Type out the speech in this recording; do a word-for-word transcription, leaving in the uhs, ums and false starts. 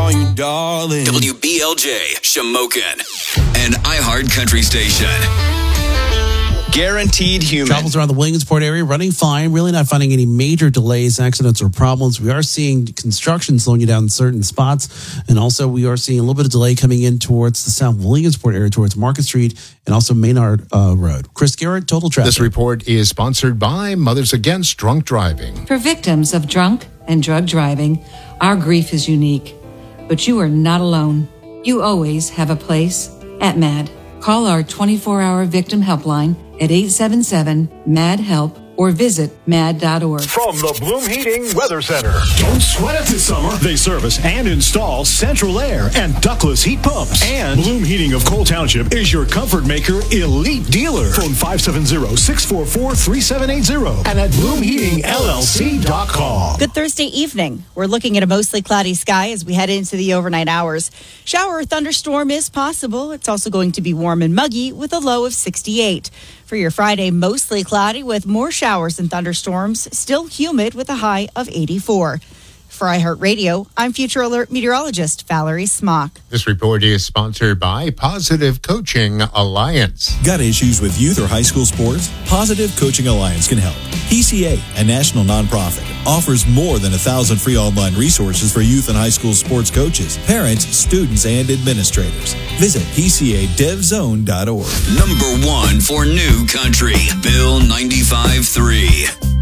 on you, darling. W B L J, Shamokin, an iHeart Country station. Guaranteed human. Travels around the Williamsport area running fine. Really not finding any major delays, accidents, or problems. We are seeing construction slowing you down in certain spots. And also we are seeing a little bit of delay coming in towards the South Williamsport area, towards Market Street and also Maynard uh, Road. Chris Garrett, Total Traffic. This report is sponsored by Mothers Against Drunk Driving. For victims of drunk and drug driving, our grief is unique. But you are not alone. You always have a place at MAD. Call our twenty-four hour victim helpline at eight seven seven, M A D, HELP or visit mad dot org. From the Bloom Heating Weather Center. Don't sweat it this summer. They service and install central air and ductless heat pumps. And Bloom Heating of Cole Township is your comfort maker elite dealer. Phone five seven zero, six four four, three seven eight zero and at bloom heating L L C dot com. Good Thursday evening. We're looking at a mostly cloudy sky as we head into the overnight hours. Shower or thunderstorm is possible. It's also going to be warm and muggy with a low of sixty-eight. For your Friday, mostly cloudy with more showers and thunderstorms, still humid with a high of eighty-four. For iHeartRadio, I'm Future Alert meteorologist Valerie Smock. This report is sponsored by Positive Coaching Alliance. Got issues with youth or high school sports? Positive Coaching Alliance can help. P C A, a national nonprofit, offers more than a thousand free online resources for youth and high school sports coaches, parents, students, and administrators. Visit P C A dev zone dot org. Number one for new country, Bill ninety-five point three.